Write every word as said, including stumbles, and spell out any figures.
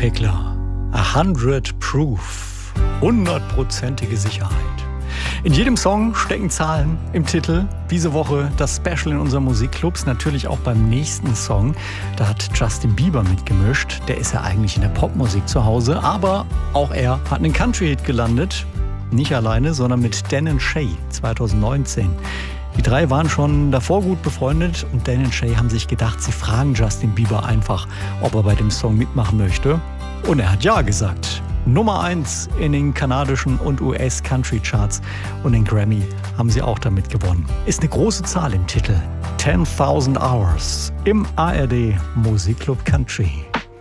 Pickler. A hundred Proof. Hundertprozentige Sicherheit. In jedem Song stecken Zahlen im Titel. Diese Woche das Special in unseren Musikclubs. Natürlich auch beim nächsten Song. Da hat Justin Bieber mitgemischt. Der ist ja eigentlich in der Popmusik zu Hause. Aber auch er hat einen Country-Hit gelandet. Nicht alleine, sondern mit Dan and Shay zwanzig neunzehn. Die drei waren schon davor gut befreundet und Dan und Shay haben sich gedacht, sie fragen Justin Bieber einfach, ob er bei dem Song mitmachen möchte. Und er hat ja gesagt. Nummer eins in den kanadischen und U S-Country-Charts und den Grammy haben sie auch damit gewonnen. Ist eine große Zahl im Titel. ten thousand Hours im A R D Musikclub Country.